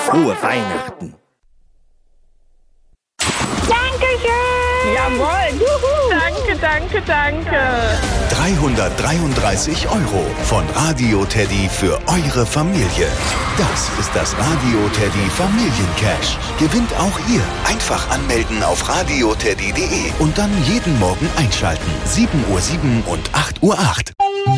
frohe Weihnachten. Dankeschön! Jawohl! Juhu. Danke. 333 € von Radio Teddy für eure Familie. Das ist das Radio Teddy Familiencash. Gewinnt auch ihr. Einfach anmelden auf radioteddy.de und dann jeden Morgen einschalten. 7:07 und 8:08 Uhr.